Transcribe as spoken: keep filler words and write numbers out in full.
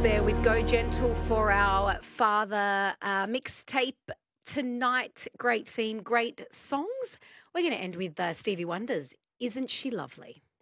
there with Go Gentle for our father uh, mixtape tonight. Great theme, great songs. We're going to end with uh, Stevie Wonder's Isn't She Lovely?